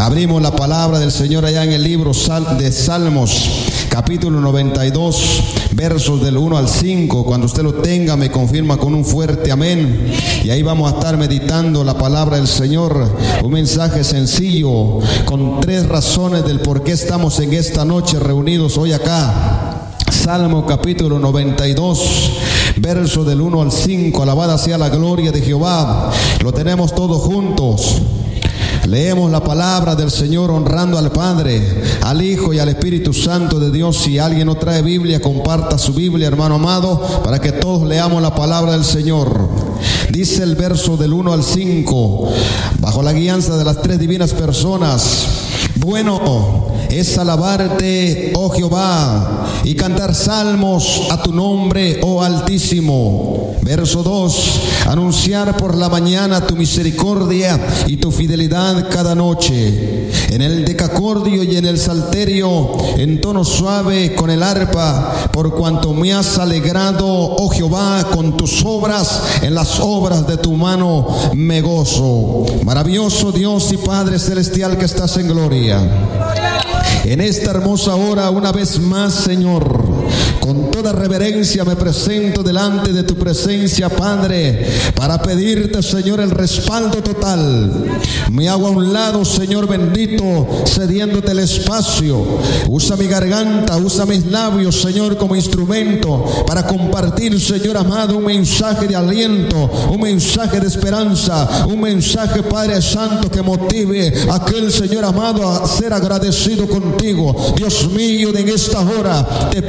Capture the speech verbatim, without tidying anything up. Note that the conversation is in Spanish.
Abrimos la palabra del Señor allá en el libro de Salmos, capítulo noventa y dos, versos del uno al cinco. Cuando usted lo tenga, me confirma con un fuerte amén. Y ahí vamos a estar meditando la palabra del Señor. Un mensaje sencillo, con tres razones del por qué estamos en esta noche reunidos hoy acá. Salmo capítulo noventa y dos, verso del uno al cinco. Alabada sea la gloria de Jehová. Lo tenemos todos juntos. Leemos la palabra del Señor honrando al Padre, al Hijo y al Espíritu Santo de Dios. Si alguien no trae Biblia, comparta su Biblia, hermano amado, para que todos leamos la palabra del Señor. Dice el verso del uno al cinco, bajo la guianza de las tres divinas personas: bueno es alabarte, oh Jehová, y cantar salmos a tu nombre, oh Altísimo. Verso dos, anunciar por la mañana tu misericordia y tu fidelidad cada noche. En el decacordio y en el salterio, en tono suave con el arpa, por cuanto me has alegrado, oh Jehová, con tus obras, en las obras de tu mano me gozo. Maravilloso Dios y Padre celestial que estás en gloria. En esta hermosa hora, una vez más, Señor, con toda reverencia me presento delante de tu presencia, Padre, para pedirte, Señor, el respaldo total. Me hago a un lado, Señor bendito, cediéndote el espacio. Usa mi garganta, usa mis labios, Señor, como instrumento para compartir, Señor amado, un mensaje de aliento, un mensaje de esperanza, un mensaje, Padre Santo, que motive a aquel, Señor amado, a ser agradecido contigo. Dios mío, en esta hora te